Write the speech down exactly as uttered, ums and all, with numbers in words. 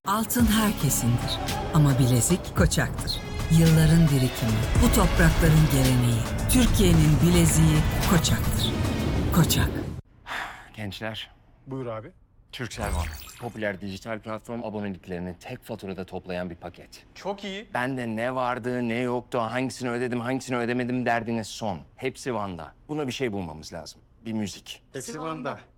Altın herkesindir ama bilezik Koçak'tır. Yılların birikimi, bu toprakların geleneği. Türkiye'nin bileziği Koçak'tır. Koçak. Gençler, Buyur abi. Turkcell var. Popüler dijital platform aboneliklerini tek faturada toplayan bir paket. Çok iyi. Bende ne vardı, ne yoktu, hangisini ödedim, hangisini ödemedim derdiniz son. Hepsi Van'da. Buna bir şey bulmamız lazım. Bir müzik. Hepsi Van'da.